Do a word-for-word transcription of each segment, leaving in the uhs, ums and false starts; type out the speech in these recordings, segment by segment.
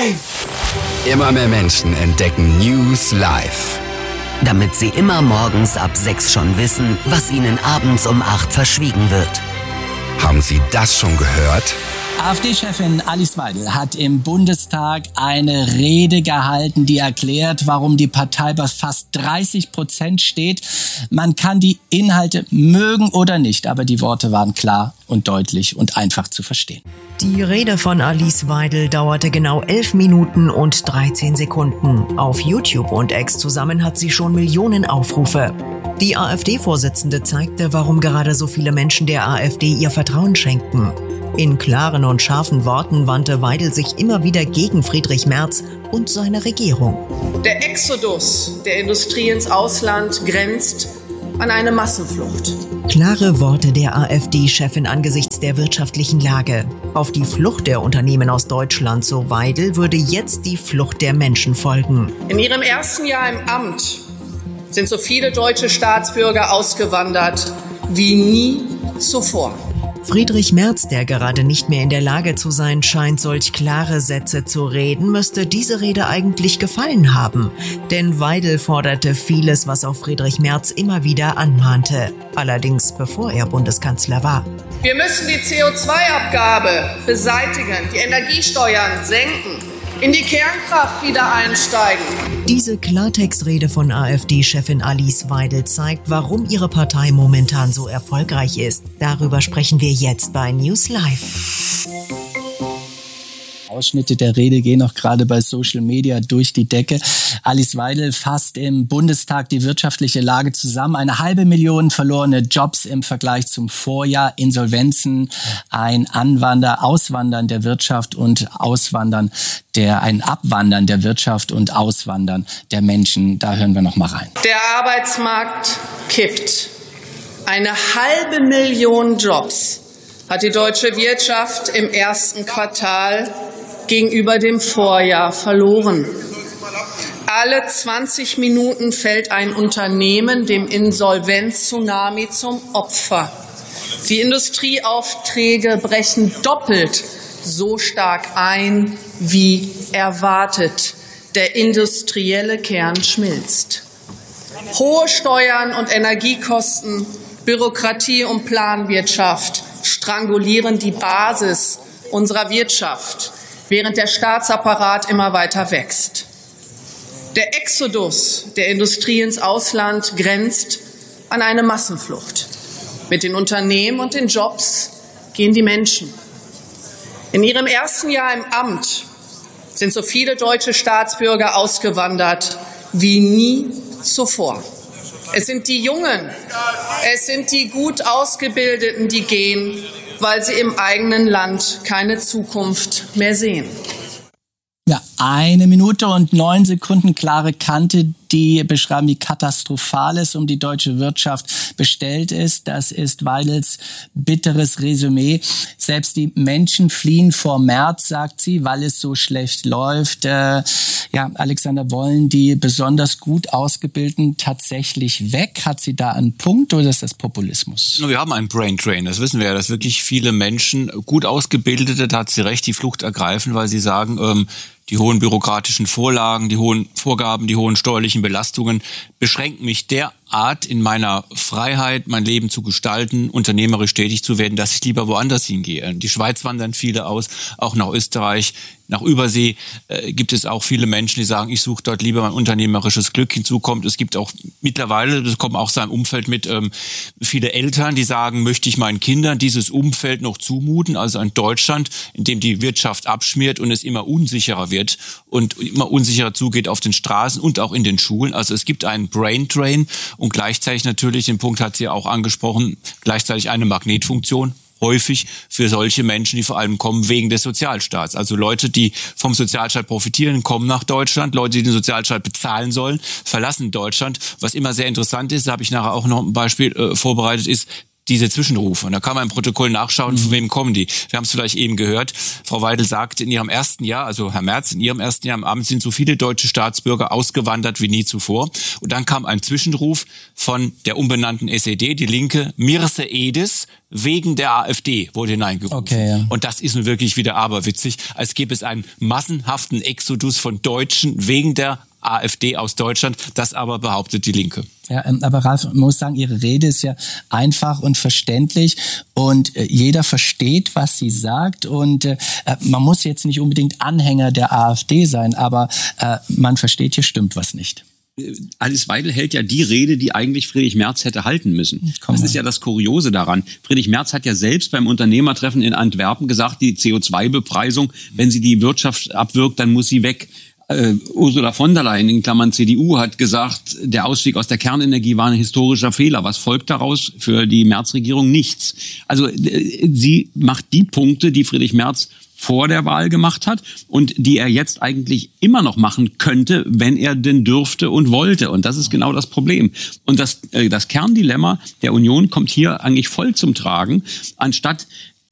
Live! Immer mehr Menschen entdecken News Live. Damit sie immer morgens ab sechs schon wissen, was ihnen abends um acht verschwiegen wird. Haben Sie das schon gehört? AfD-Chefin Alice Weidel hat im Bundestag eine Rede gehalten, die erklärt, warum die Partei bei fast dreißig Prozent steht. Man kann die Inhalte mögen oder nicht, aber die Worte waren klar und deutlich und einfach zu verstehen. Die Rede von Alice Weidel dauerte genau elf Minuten und dreizehn Sekunden. Auf YouTube und X zusammen hat sie schon Millionen Aufrufe. Die AfD-Vorsitzende zeigte, warum gerade so viele Menschen der AfD ihr Vertrauen schenken. In klaren und scharfen Worten wandte Weidel sich immer wieder gegen Friedrich Merz und seine Regierung. Der Exodus der Industrie ins Ausland grenzt an eine Massenflucht. Klare Worte der AfD-Chefin angesichts der wirtschaftlichen Lage. Auf die Flucht der Unternehmen aus Deutschland, so Weidel, würde jetzt die Flucht der Menschen folgen. In ihrem ersten Jahr im Amt sind so viele deutsche Staatsbürger ausgewandert wie nie zuvor. Friedrich Merz, der gerade nicht mehr in der Lage zu sein scheint, solch klare Sätze zu reden, müsste diese Rede eigentlich gefallen haben. Denn Weidel forderte vieles, was auch Friedrich Merz immer wieder anmahnte. Allerdings bevor er Bundeskanzler war. Wir müssen die C O zwei Abgabe beseitigen, die Energiesteuern senken, in die Kernkraft wieder einsteigen. Diese Klartextrede von AfD-Chefin Alice Weidel zeigt, warum ihre Partei momentan so erfolgreich ist. Darüber sprechen wir jetzt bei News Live. Ausschnitte der Rede gehen auch gerade bei Social Media durch die Decke. Alice Weidel fasst im Bundestag die wirtschaftliche Lage zusammen. Eine halbe Million verlorene Jobs im Vergleich zum Vorjahr, Insolvenzen, ein Anwandern, Auswandern der Wirtschaft und Auswandern der, ein Abwandern der Wirtschaft und Auswandern der Menschen. Da hören wir noch mal rein. Der Arbeitsmarkt kippt. Eine halbe Million Jobs hat die deutsche Wirtschaft im ersten Quartal gegenüber dem Vorjahr verloren. Alle zwanzig Minuten fällt ein Unternehmen dem Insolvenz-Tsunami zum Opfer. Die Industrieaufträge brechen doppelt so stark ein wie erwartet. Der industrielle Kern schmilzt. Hohe Steuern und Energiekosten, Bürokratie und Planwirtschaft strangulieren die Basis unserer Wirtschaft, während der Staatsapparat immer weiter wächst. Der Exodus der Industrie ins Ausland grenzt an eine Massenflucht. Mit den Unternehmen und den Jobs gehen die Menschen. In ihrem ersten Jahr im Amt sind so viele deutsche Staatsbürger ausgewandert wie nie zuvor. Es sind die Jungen, es sind die gut Ausgebildeten, die gehen, weil sie im eigenen Land keine Zukunft mehr sehen. Ja, eine Minute und neun Sekunden klare Kante, die beschreiben, wie katastrophal es um die deutsche Wirtschaft bestellt ist. Das ist Weidels bitteres Resümee. Selbst die Menschen fliehen vor Merz, sagt sie, weil es so schlecht läuft. Äh, ja, Alexander, wollen die besonders gut Ausgebildeten tatsächlich weg? Hat sie da einen Punkt oder ist das Populismus? Wir haben einen Brain Drain, das wissen wir ja, dass wirklich viele Menschen, gut Ausgebildete, da hat sie recht, die Flucht ergreifen, weil sie sagen, ähm, die hohen bürokratischen Vorlagen, die hohen Vorgaben, die hohen steuerlichen Belastungen beschränken mich derart in meiner Freiheit, mein Leben zu gestalten, unternehmerisch tätig zu werden, dass ich lieber woanders hingehe. Die Schweiz wandern viele aus, auch nach Österreich, nach Übersee äh, gibt es auch viele Menschen, die sagen, ich suche dort lieber mein unternehmerisches Glück. Hinzu kommt, es gibt auch mittlerweile, das kommt auch seinem Umfeld mit, ähm, viele Eltern, die sagen, möchte ich meinen Kindern dieses Umfeld noch zumuten, also ein Deutschland, in dem die Wirtschaft abschmiert und es immer unsicherer wird und immer unsicherer zugeht auf den Straßen und auch in den Schulen. Also es gibt einen Brain Drain und gleichzeitig natürlich, den Punkt hat sie ja auch angesprochen, gleichzeitig eine Magnetfunktion. Häufig für solche Menschen, die vor allem kommen wegen des Sozialstaats. Also Leute, die vom Sozialstaat profitieren, kommen nach Deutschland. Leute, die den Sozialstaat bezahlen sollen, verlassen Deutschland. Was immer sehr interessant ist, da habe ich nachher auch noch ein Beispiel äh, vorbereitet, ist, diese Zwischenrufe. Und da kann man im Protokoll nachschauen, mhm. von wem kommen die. Wir haben es vielleicht eben gehört. Frau Weidel sagte, in ihrem ersten Jahr, also Herr Merz, in ihrem ersten Jahr am Amt sind so viele deutsche Staatsbürger ausgewandert wie nie zuvor. Und dann kam ein Zwischenruf von der umbenannten S E D, die Linke, Mirce Edis, wegen der AfD wurde hineingerufen. Okay, ja. Und das ist nun wirklich wieder aberwitzig, als gäbe es einen massenhaften Exodus von Deutschen wegen der AfD aus Deutschland. Das aber behauptet die Linke. Ja, aber Ralf, man muss sagen, Ihre Rede ist ja einfach und verständlich und äh, jeder versteht, was sie sagt und äh, man muss jetzt nicht unbedingt Anhänger der AfD sein, aber äh, man versteht, hier stimmt was nicht. Alice Weidel hält ja die Rede, die eigentlich Friedrich Merz hätte halten müssen. Komm das mal. Ist ja das Kuriose daran. Friedrich Merz hat ja selbst beim Unternehmertreffen in Antwerpen gesagt, die C O zwei Bepreisung, wenn sie die Wirtschaft abwirkt, dann muss sie weg. Uh, Ursula von der Leyen, in Klammern C D U, hat gesagt, der Ausstieg aus der Kernenergie war ein historischer Fehler. Was folgt daraus? Für die Merz-Regierung nichts. Also äh, sie macht die Punkte, die Friedrich Merz vor der Wahl gemacht hat und die er jetzt eigentlich immer noch machen könnte, wenn er denn dürfte und wollte. Und das ist genau das Problem. Und das, äh, das Kerndilemma der Union kommt hier eigentlich voll zum Tragen, anstatt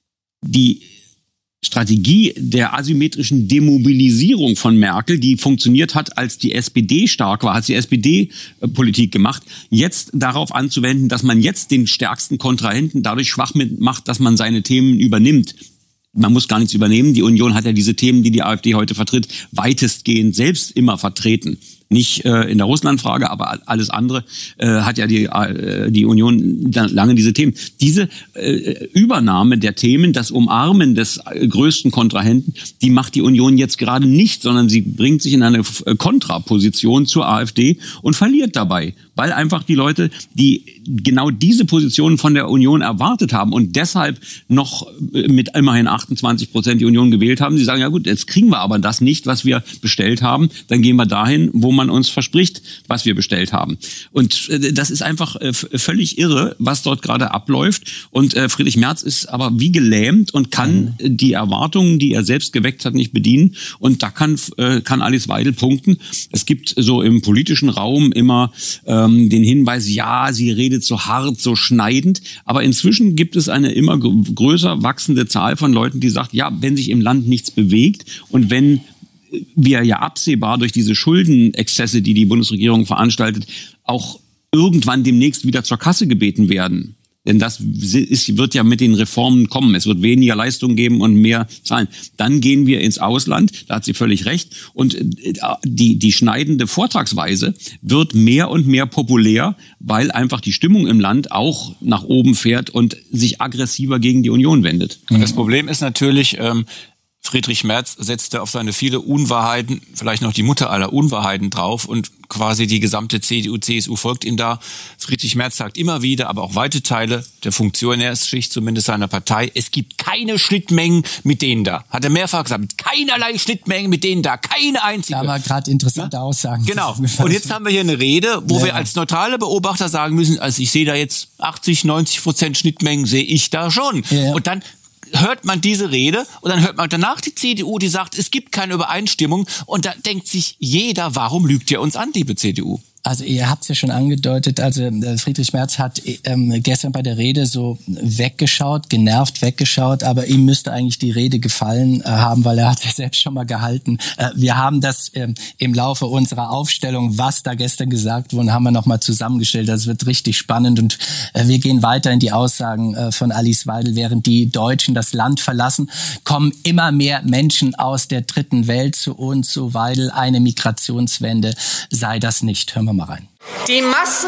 die Strategie der asymmetrischen Demobilisierung von Merkel, die funktioniert hat, als die S P D stark war, hat die S P D Politik gemacht, jetzt darauf anzuwenden, dass man jetzt den stärksten Kontrahenten dadurch schwach macht, dass man seine Themen übernimmt. Man muss gar nichts übernehmen. Die Union hat ja diese Themen, die die AfD heute vertritt, weitestgehend selbst immer vertreten. Nicht äh, in der Russlandfrage, aber alles andere äh, hat ja die, äh, die Union lange diese Themen. Diese äh, Übernahme der Themen, das Umarmen des äh, größten Kontrahenten, die macht die Union jetzt gerade nicht, sondern sie bringt sich in eine äh, Kontraposition zur AfD und verliert dabei, weil einfach die Leute, die genau diese Positionen von der Union erwartet haben und deshalb noch äh, mit immerhin achtundzwanzig Prozent die Union gewählt haben, sie sagen, ja gut, jetzt kriegen wir aber das nicht, was wir bestellt haben, dann gehen wir dahin, wo man uns verspricht, was wir bestellt haben. Und äh, das ist einfach äh, völlig irre, was dort gerade abläuft. Und äh, Friedrich Merz ist aber wie gelähmt und kann mhm. die Erwartungen, die er selbst geweckt hat, nicht bedienen. Und da kann äh, kann Alice Weidel punkten. Es gibt so im politischen Raum immer ähm, den Hinweis, ja, sie redet so hart, so schneidend. Aber inzwischen gibt es eine immer größer wachsende Zahl von Leuten, die sagt, ja, wenn sich im Land nichts bewegt und wenn wir ja absehbar durch diese Schuldenexzesse, die die Bundesregierung veranstaltet, auch irgendwann demnächst wieder zur Kasse gebeten werden. Denn das ist, wird ja mit den Reformen kommen. Es wird weniger Leistung geben und mehr Zahlen. Dann gehen wir ins Ausland, da hat sie völlig recht. Und die, die schneidende Vortragsweise wird mehr und mehr populär, weil einfach die Stimmung im Land auch nach oben fährt und sich aggressiver gegen die Union wendet. Das Problem ist natürlich, ähm, Friedrich Merz setzte auf seine viele Unwahrheiten, vielleicht noch die Mutter aller Unwahrheiten drauf und quasi die gesamte C D U, C S U folgt ihm da. Friedrich Merz sagt immer wieder, aber auch weite Teile der Funktionärsschicht, zumindest seiner Partei, es gibt keine Schnittmengen mit denen da. Hat er mehrfach gesagt, keinerlei Schnittmengen mit denen da, keine einzige. Da haben wir gerade interessante Aussagen. Genau. Und jetzt haben wir hier eine Rede, wo ja. wir als neutrale Beobachter sagen müssen, also ich sehe da jetzt achtzig, neunzig Prozent Schnittmengen, sehe ich da schon. Ja. Und dann hört man diese Rede und dann hört man danach die C D U, die sagt, es gibt keine Übereinstimmung und da denkt sich jeder, warum lügt ihr uns an, liebe C D U? Also ihr habt es ja schon angedeutet, also Friedrich Merz hat ähm, gestern bei der Rede so weggeschaut, genervt weggeschaut, aber ihm müsste eigentlich die Rede gefallen äh, haben, weil er hat ja selbst schon mal gehalten. Äh, wir haben das ähm, im Laufe unserer Aufstellung, was da gestern gesagt wurde, haben wir nochmal zusammengestellt. Das wird richtig spannend und äh, wir gehen weiter in die Aussagen äh, von Alice Weidel. Während die Deutschen das Land verlassen, kommen immer mehr Menschen aus der dritten Welt zu uns, so Weidel. Eine Migrationswende sei das nicht. Hören wir mal rein. Die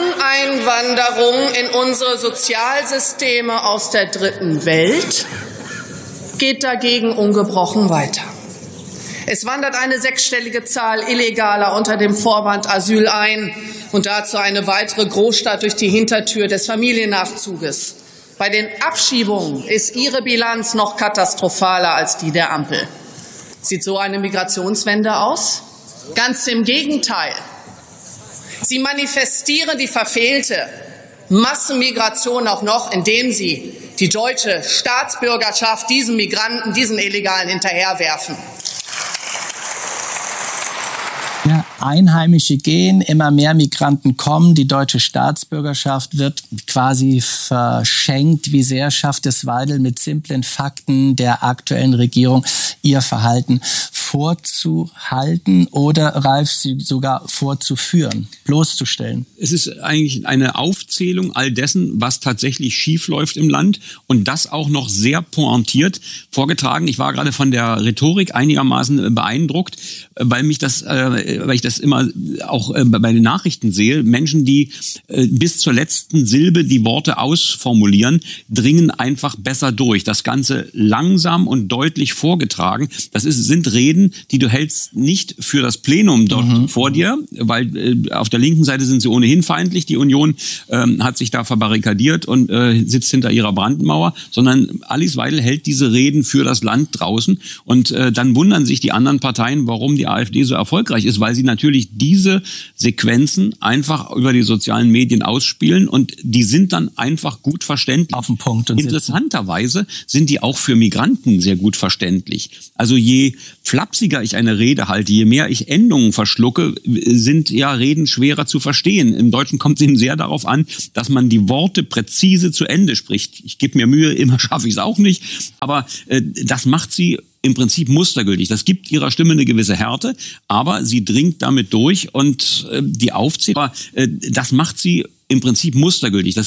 Masseneinwanderung in unsere Sozialsysteme aus der dritten Welt geht dagegen ungebrochen weiter. Es wandert eine sechsstellige Zahl Illegaler unter dem Vorwand Asyl ein und dazu eine weitere Großstadt durch die Hintertür des Familiennachzuges. Bei den Abschiebungen ist ihre Bilanz noch katastrophaler als die der Ampel. Sieht so eine Migrationswende aus? Ganz im Gegenteil. Sie manifestieren die verfehlte Massenmigration auch noch, indem sie die deutsche Staatsbürgerschaft diesen Migranten, diesen Illegalen hinterherwerfen. Ja, Einheimische gehen, immer mehr Migranten kommen, die deutsche Staatsbürgerschaft wird quasi verschenkt. Wie sehr schafft es Weidel mit simplen Fakten der aktuellen Regierung, ihr Verhalten vorzuhalten oder, Ralf, sie sogar vorzuführen, bloßzustellen? Es ist eigentlich eine Aufzählung all dessen, was tatsächlich schiefläuft im Land und das auch noch sehr pointiert vorgetragen. Ich war gerade von der Rhetorik einigermaßen beeindruckt, weil mich das, äh, weil ich das immer auch äh, bei den Nachrichten sehe. Menschen, die äh, bis zur letzten Silbe die Worte ausformulieren, dringen einfach besser durch. Das Ganze langsam und deutlich vorgetragen. Das ist, sind Reden, die du hältst nicht für das Plenum dort mhm. vor dir, weil äh, auf der linken Seite sind sie ohnehin feindlich. Die Union ähm, hat sich da verbarrikadiert und äh, sitzt hinter ihrer Brandenmauer, sondern Alice Weidel hält diese Reden für das Land draußen und äh, dann wundern sich die anderen Parteien, warum die AfD so erfolgreich ist, weil sie natürlich diese Sequenzen einfach über die sozialen Medien ausspielen und die sind dann einfach gut verständlich. Auf den Punkt. Und interessanterweise sind die auch für Migranten sehr gut verständlich. Also je flapsiger ich eine Rede halte, je mehr ich Endungen verschlucke, sind ja Reden schwerer zu verstehen. Im Deutschen kommt es eben sehr darauf an, dass man die Worte präzise zu Ende spricht. Ich gebe mir Mühe, immer schaffe ich es auch nicht, aber äh, das macht sie im Prinzip mustergültig. Das gibt ihrer Stimme eine gewisse Härte, aber sie dringt damit durch und äh, die Aufzählung, äh, das macht sie im Prinzip mustergültig. Das